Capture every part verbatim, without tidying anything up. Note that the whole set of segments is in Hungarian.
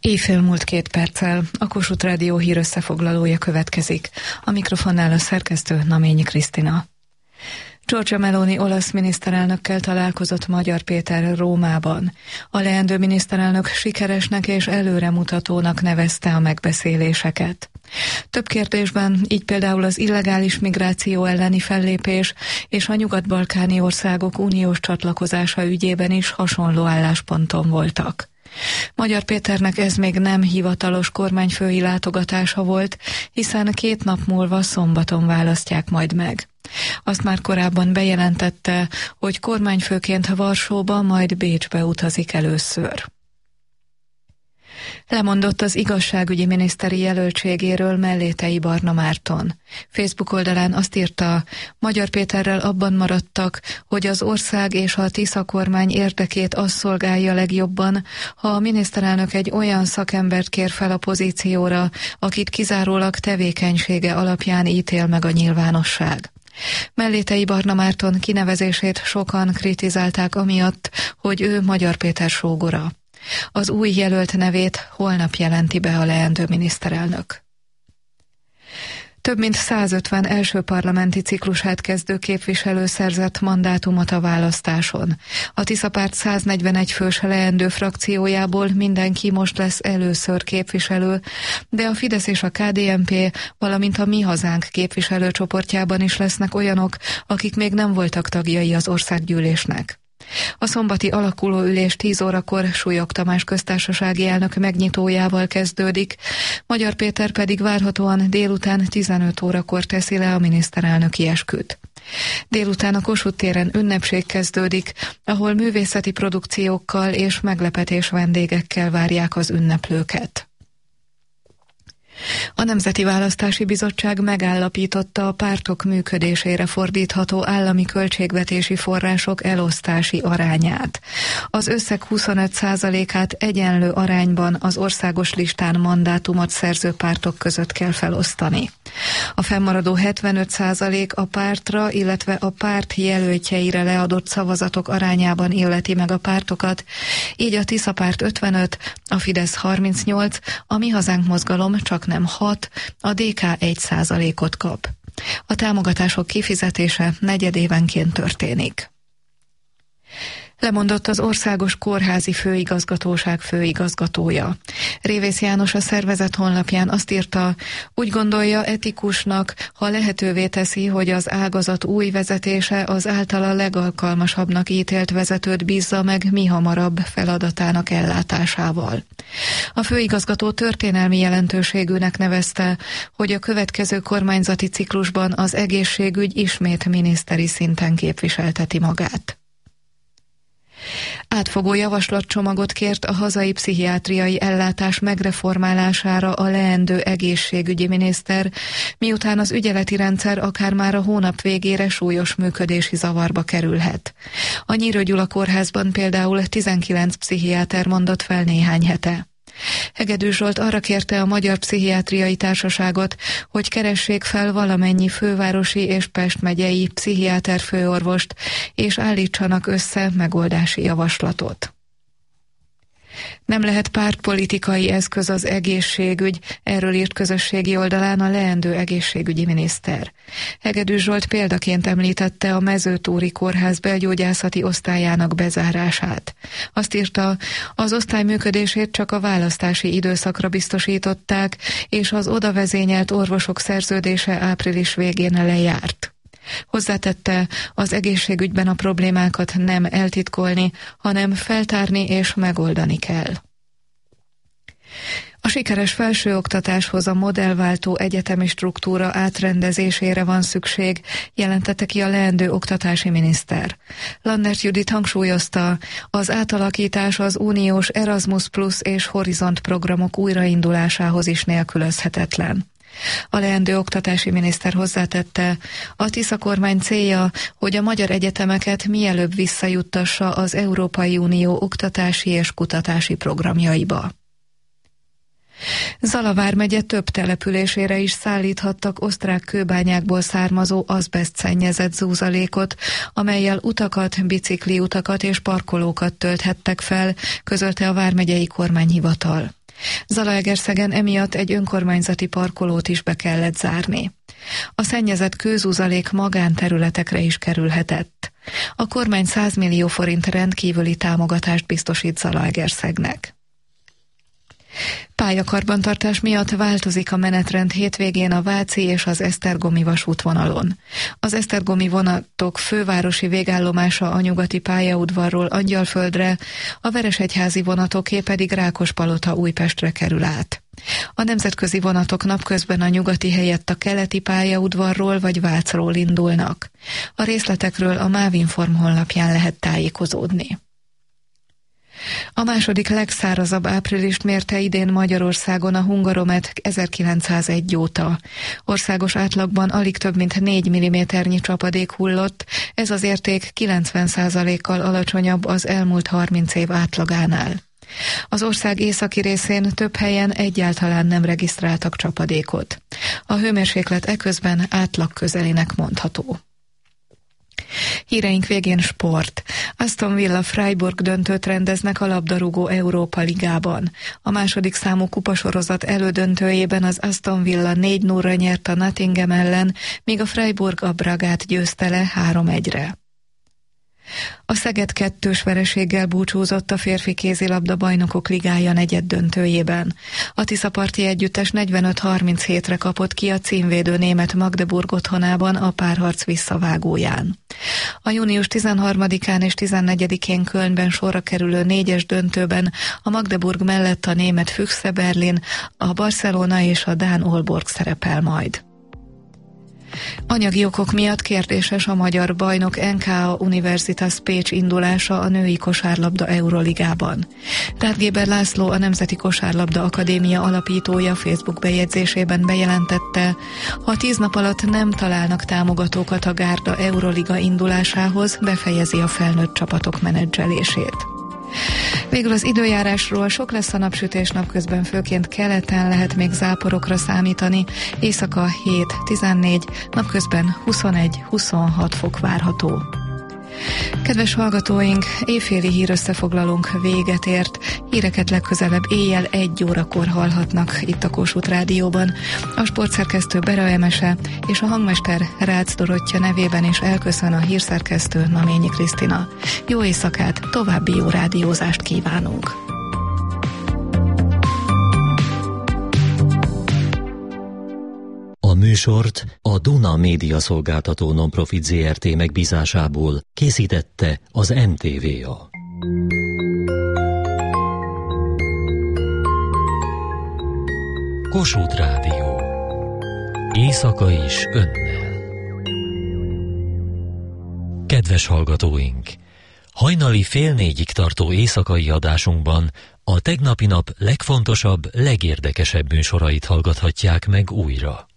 Éjfél múlt két perccel, a Kossuth Rádió hír összefoglalója következik. A mikrofonnál a szerkesztő Naményi Krisztina. Giorgia Meloni olasz miniszterelnökkel találkozott Magyar Péter Rómában. A leendő miniszterelnök sikeresnek és előremutatónak nevezte a megbeszéléseket. Több kérdésben, így például az illegális migráció elleni fellépés és a nyugat-balkáni országok uniós csatlakozása ügyében is hasonló állásponton voltak. Magyar Péternek ez még nem hivatalos kormányfői látogatása volt, hiszen két nap múlva szombaton választják majd meg. Azt már korábban bejelentette, hogy kormányfőként Varsóba, majd Bécsbe utazik először. Lemondott az igazságügyi miniszteri jelöltségéről Mellétei Barna Márton. Facebook oldalán azt írta, Magyar Péterrel abban maradtak, hogy az ország és a Tisza kormány érdekét az szolgálja legjobban, ha a miniszterelnök egy olyan szakembert kér fel a pozícióra, akit kizárólag tevékenysége alapján ítél meg a nyilvánosság. Mellétei Barna Márton kinevezését sokan kritizálták amiatt, hogy ő Magyar Péter sógora. Az új jelölt nevét holnap jelenti be a leendő miniszterelnök. Több mint százötven első parlamenti ciklusát kezdő képviselő szerzett mandátumot a választáson. A Tisza Párt száznegyvenegy fős leendő frakciójából mindenki most lesz először képviselő, de a Fidesz és a ká dé en pé, valamint a Mi Hazánk képviselőcsoportjában is lesznek olyanok, akik még nem voltak tagjai az országgyűlésnek. A szombati alakuló ülés tíz órakor Súlyog Tamás köztársasági elnök megnyitójával kezdődik, Magyar Péter pedig várhatóan délután tizenöt órakor teszi le a miniszterelnöki esküt. Délután a Kossuth téren ünnepség kezdődik, ahol művészeti produkciókkal és meglepetés vendégekkel várják az ünneplőket. A Nemzeti Választási Bizottság megállapította a pártok működésére fordítható állami költségvetési források elosztási arányát. Az összeg huszonöt százalékát egyenlő arányban az országos listán mandátumot szerző pártok között kell felosztani. A fennmaradó hetvenöt százalék a pártra, illetve a párt jelöltjeire leadott szavazatok arányában illeti meg a pártokat, így a Tisza Párt ötvenöt, a Fidesz harmincnyolc, a Mi Hazánk mozgalom csak nem hat, a dé ká egy százalékot kap. A támogatások kifizetése negyedévenként történik. Lemondott az Országos Kórházi Főigazgatóság főigazgatója. Révész János a szervezet honlapján azt írta, úgy gondolja etikusnak, ha lehetővé teszi, hogy az ágazat új vezetése az általa legalkalmasabbnak ítélt vezetőt bízza meg mihamarabb feladatának ellátásával. A főigazgató történelmi jelentőségűnek nevezte, hogy a következő kormányzati ciklusban az egészségügy ismét miniszteri szinten képviselteti magát. Átfogó javaslatcsomagot kért a hazai pszichiátriai ellátás megreformálására a leendő egészségügyi miniszter, miután az ügyeleti rendszer akár már a hónap végére súlyos működési zavarba kerülhet. A Nyírő Gyula kórházban például tizenkilenc pszichiáter mondott fel néhány hete. Hegedű Zsolt arra kérte a Magyar Pszichiátriai Társaságot, hogy keressék fel valamennyi fővárosi és Pest megyei pszichiáter főorvost, és állítsanak össze megoldási javaslatot. Nem lehet pártpolitikai eszköz az egészségügy, erről írt közösségi oldalán a leendő egészségügyi miniszter. Hegedű Zsolt példaként említette a Mezőtúri Kórház belgyógyászati osztályának bezárását. Azt írta, az osztály működését csak a választási időszakra biztosították, és az oda vezényelt orvosok szerződése április végén lejárt. Hozzátette, az egészségügyben a problémákat nem eltitkolni, hanem feltárni és megoldani kell. A sikeres felsőoktatáshoz a modellváltó egyetemi struktúra átrendezésére van szükség, jelentette ki a leendő oktatási miniszter. Landert Judit hangsúlyozta, az átalakítás az uniós Erasmus Plus és Horizont programok újraindulásához is nélkülözhetetlen. A leendő oktatási miniszter hozzátette, a Tisza kormány célja, hogy a magyar egyetemeket mielőbb visszajuttassa az Európai Unió oktatási és kutatási programjaiba. Zala vármegye több településére is szállíthattak osztrák kőbányákból származó azbesztszennyezett zúzalékot, amellyel utakat, bicikliutakat és parkolókat tölthettek fel, közölte a vármegyei kormányhivatal. Zalaegerszegen emiatt egy önkormányzati parkolót is be kellett zárni. A szennyezett kőzuzalék magánterületekre is kerülhetett. A kormány száz millió forint rendkívüli támogatást biztosít Zalaegerszegnek. Pályakarbantartás miatt változik a menetrend hétvégén a váci és az esztergomi vasútvonalon. Az esztergomi vonatok fővárosi végállomása a nyugati pályaudvarról Angyalföldre, a veresegyházi vonatoké pedig Rákospalota Újpestre kerül át. A nemzetközi vonatok napközben a nyugati helyett a keleti pályaudvarról vagy Vácról indulnak. A részletekről a Mávinform honlapján lehet tájékozódni. A második legszárazabb áprilist mérte idén Magyarországon a Hungaromet ezerkilencszázegy óta. Országos átlagban alig több mint négy milliméternyi csapadék hullott, ez az érték kilencven százalékkal alacsonyabb az elmúlt harminc év átlagánál. Az ország északi részén több helyen egyáltalán nem regisztráltak csapadékot. A hőmérséklet eközben átlag közelinek mondható. Híreink végén sport. Aston Villa Freiburg döntőt rendeznek a labdarúgó Európa Ligában. A második számú kupasorozat elődöntőjében az Aston Villa négy nullra nyert a Nottingham ellen, míg a Freiburg a Bragát győzte le három egyre. A Szeged kettős vereséggel búcsúzott a férfi kézilabda bajnokok ligája negyeddöntőjében. A Tiszaparti együttes negyvenöt harminchétre kapott ki a címvédő német Magdeburg otthonában a párharc visszavágóján. A június tizenharmadikán és tizennegyedikén Kölnben sorra kerülő négyes döntőben a Magdeburg mellett a német Füchse Berlin, a Barcelona és a dán Aalborg szerepel majd. Anyagi okok miatt kérdéses a magyar bajnok en ká á Universitas Pécs indulása a női kosárlabda Euroligában. Tártgéber László, a Nemzeti Kosárlabda Akadémia alapítója Facebook bejegyzésében bejelentette, ha tíz nap alatt nem találnak támogatókat a Gárda Euroliga indulásához, befejezi a felnőtt csapatok menedzselését. Végül az időjárásról: sok lesz a napsütés, napközben főként keleten lehet még záporokra számítani, éjszaka hét-tizennégy, napközben huszonegy-huszonhat fok várható. Kedves hallgatóink, éjféli hírösszefoglalónk véget ért, híreket legközelebb éjjel egy órakor hallhatnak itt a Kossuth Rádióban. A sportszerkesztő Bera Emese és a hangmester Rácz Dorottya nevében is elköszön a hírszerkesztő Naményi Krisztina. Jó éjszakát, további jó rádiózást kívánunk! A műsort a Duna Média Szolgáltató Nonprofit zé er té megbízásából készítette az em té vé á. Kossuth Rádió. Éjszaka is önnel. Kedves hallgatóink! Hajnali fél négyig tartó éjszakai adásunkban a tegnapi nap legfontosabb, legérdekesebb műsorait hallgathatják meg újra.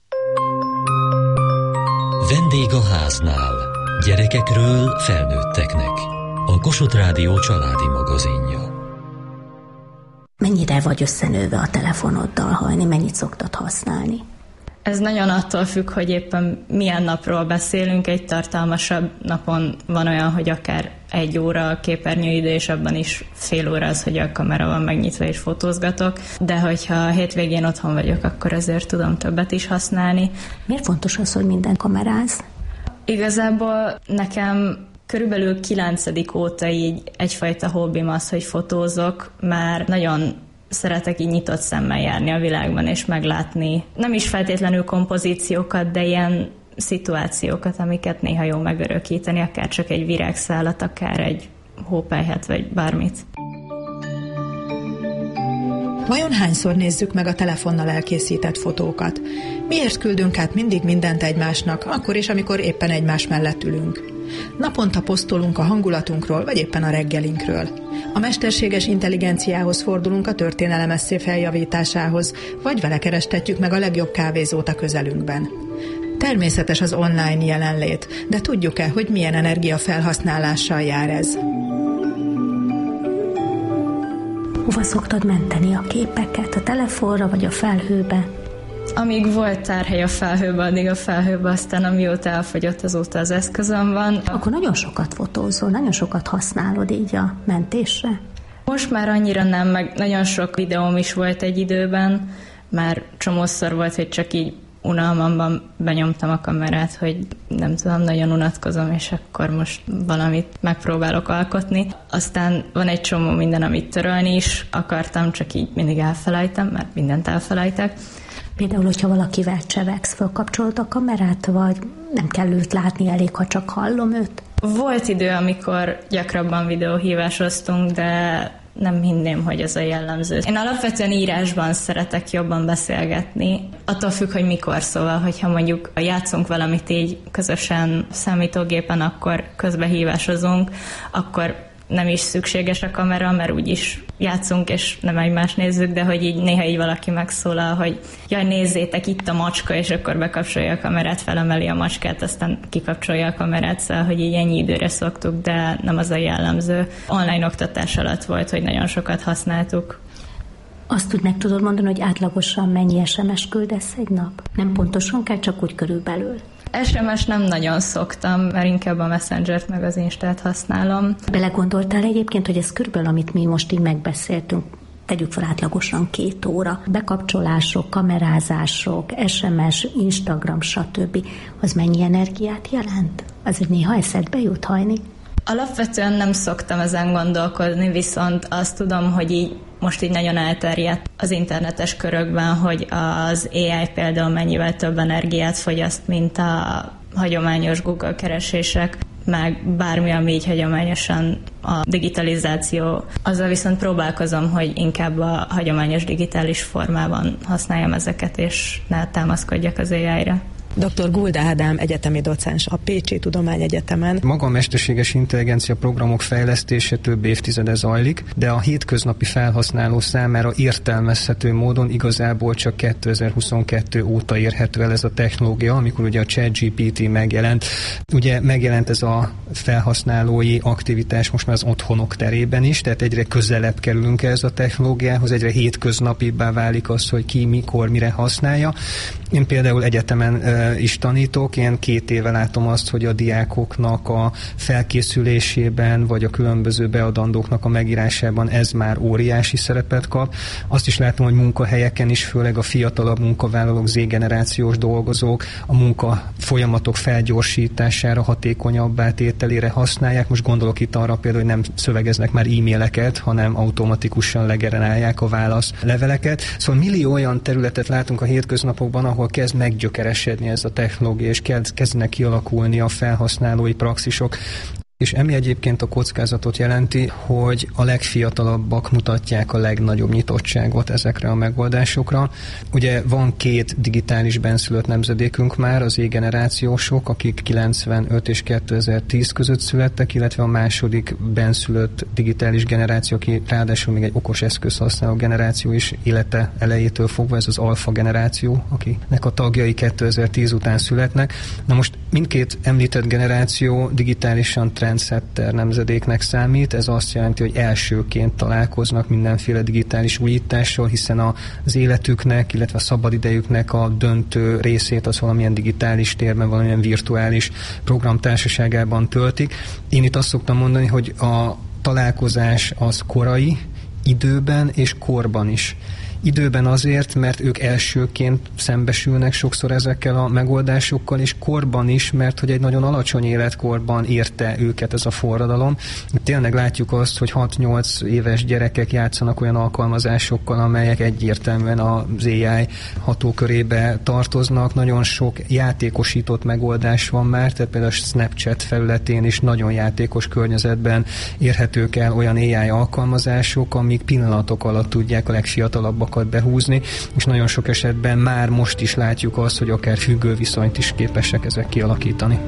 Vendég a háznál. Gyerekekről felnőtteknek. A Kossuth Rádió családi magazinja. Mennyire vagy összenőve a telefonoddal, Hajni? Mennyit szoktad használni? Ez nagyon attól függ, hogy éppen milyen napról beszélünk. Egy tartalmasabb napon van olyan, hogy akár egy óra a képernyőidő, és abban is fél óra az, hogy a kamera van megnyitva és fotózgatok. De hogyha hétvégén otthon vagyok, akkor azért tudom többet is használni. Miért fontos az, hogy minden kameráz? Igazából nekem körülbelül kilencedik óta így egyfajta hobbim az, hogy fotózok, már nagyon szeretek így nyitott szemmel járni a világban, és meglátni nem is feltétlenül kompozíciókat, de ilyen szituációkat, amiket néha jó megörökíteni, akár csak egy virágszálat, akár egy hópelyhet, vagy bármit. Vajon hányszor nézzük meg a telefonnal elkészített fotókat? Miért küldünk át mindig mindent egymásnak, akkor is, amikor éppen egymás mellett ülünk? Naponta posztolunk a hangulatunkról, vagy éppen a reggelinkről. A mesterséges intelligenciához fordulunk a történelem esszé feljavításához, vagy vele kerestetjük meg a legjobb kávézót a közelünkben. Természetes az online jelenlét, de tudjuk-e, hogy milyen energiafelhasználással jár ez? Hova szoktad menteni a képeket? A telefonra vagy a felhőbe? Amíg volt tárhely a felhőbe, addig a felhőbe, aztán amióta elfogyott, azóta az eszközön van. Akkor nagyon sokat fotózol, nagyon sokat használod így a mentésre? Most már annyira nem, meg nagyon sok videóm is volt egy időben, már csomószor volt, hogy csak így unalmamban benyomtam a kamerát, hogy nem tudom, nagyon unatkozom, és akkor most valamit megpróbálok alkotni. Aztán van egy csomó minden, amit törölni is akartam, csak így mindig elfelejtem, mert mindent elfelejtek. Például, hogyha valakivel csevegsz, fölkapcsolod a kamerát, vagy nem kell őt látni, elég, ha csak hallom őt? Volt idő, amikor gyakrabban videóhívásoztunk, de nem hinném, hogy ez a jellemző. Én alapvetően írásban szeretek jobban beszélgetni, attól függ, hogy mikor, szóval, hogyha mondjuk játszunk valamit így közösen számítógépen, akkor közbehívásozunk, akkor nem is szükséges a kamera, mert úgyis játszunk, és nem egymást nézzük, de hogy így néha így valaki megszólal, hogy jaj, nézzétek, itt a macska, és akkor bekapcsolja a kamerát, felemeli a macskát, aztán kikapcsolja a kamerát, szóval, hogy így ennyi időre szoktuk, de nem az a jellemző. Online oktatás alatt volt, hogy nagyon sokat használtuk. Azt úgy meg tudod mondani, hogy átlagosan mennyi es em es küldesz egy nap? Nem pontosan kell, csak úgy körülbelül. es em es nem nagyon szoktam, mert inkább a Messengert meg az Instát használom. Belegondoltál egyébként, hogy ez körülbelül, amit mi most így megbeszéltünk, tegyük fel átlagosan két óra, bekapcsolások, kamerázások, es em es, Instagram, stb. Az mennyi energiát jelent? Az egy néha eszedbe jut hajni? Alapvetően nem szoktam ezen gondolkozni, viszont azt tudom, hogy így most így nagyon elterjedt az internetes körökben, hogy az á i például mennyivel több energiát fogyaszt, mint a hagyományos Google keresések, meg bármi, ami így hagyományosan a digitalizáció. Azzal viszont próbálkozom, hogy inkább a hagyományos digitális formában használjam ezeket, és ne támaszkodjak az á i-re. doktor Gulda Ádám egyetemi docens a Pécsi Tudományegyetemen. Maga a mesterséges intelligencia programok fejlesztése több évtizede zajlik, de a hétköznapi felhasználó számára értelmezhető módon igazából csak kétezer-huszonkettő óta érhető el ez a technológia, amikor ugye a ChatGPT megjelent. Ugye megjelent ez a felhasználói aktivitás most már az otthonok terében is, tehát egyre közelebb kerülünk ez a technológiához, egyre hétköznapibbá válik az, hogy ki, mikor, mire használja. Én például egyetemen is tanítok, én két éve látom azt, hogy a diákoknak a felkészülésében, vagy a különböző beadandóknak a megírásában ez már óriási szerepet kap. Azt is látom, hogy munkahelyeken is, főleg a fiatalabb munkavállalók, Z-generációs dolgozók a munka folyamatok felgyorsítására, hatékonyabbá tételére használják. Most gondolok itt arra például, hogy nem szövegeznek már e-maileket, hanem automatikusan legenerálják a válaszleveleket. Szóval millió olyan területet látunk a hétköznapokban, ahol kezd meggyökeresedni ez a technológia, és kezdenek kialakulni a felhasználói praxisok. És emi egyébként a kockázatot jelenti, hogy a legfiatalabbak mutatják a legnagyobb nyitottságot ezekre a megoldásokra. Ugye van két digitális benszülött nemzedékünk már, az Z-generációsok, akik kilencvenöt és kétezer-tíz között születtek, illetve a második benszülött digitális generáció, aki ráadásul még egy okos eszköz használó generáció is élete elejétől fogva, ez az alfa generáció, akinek a tagjai kétezer-tíz után születnek. Na most mindkét említett generáció digitálisan trendsetter nemzedéknek számít, ez azt jelenti, hogy elsőként találkoznak mindenféle digitális újítással, hiszen az életüknek, illetve a szabadidejüknek a döntő részét az valamilyen digitális térben, valamilyen virtuális program társaságában töltik. Én itt azt szoktam mondani, hogy a találkozás az korai, időben és korban is. Időben azért, mert ők elsőként szembesülnek sokszor ezekkel a megoldásokkal, és korban is, mert hogy egy nagyon alacsony életkorban érte őket ez a forradalom. Tényleg látjuk azt, hogy hat-nyolc éves gyerekek játszanak olyan alkalmazásokkal, amelyek egyértelműen az á i hatókörébe tartoznak. Nagyon sok játékosított megoldás van már, tehát például a Snapchat felületén is nagyon játékos környezetben érhetők el olyan á i alkalmazások, amik pillanatok alatt tudják a legfiatalabbakat behúzni, és nagyon sok esetben már most is látjuk azt, hogy akár függő viszonyt is képesek ezek kialakítani.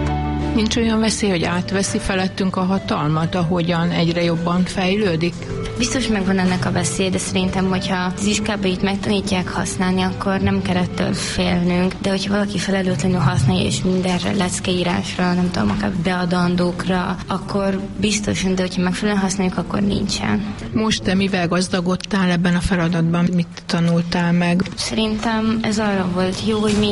Nincs olyan veszély, hogy átveszi felettünk a hatalmat, ahogyan egyre jobban fejlődik? Biztos megvan ennek a veszély, de szerintem, hogyha az iskában itt megtanítják használni, akkor nem kell ettől félnünk, de hogyha valaki felelőtlenül használja, és mindenre, leckeírásra, nem tudom, akár beadandókra, akkor biztosan, de hogyha megfelelően használjuk, akkor nincsen. Most te mivel gazdagodtál ebben a feladatban? Mit tanultál meg? Szerintem ez arra volt jó, hogy mi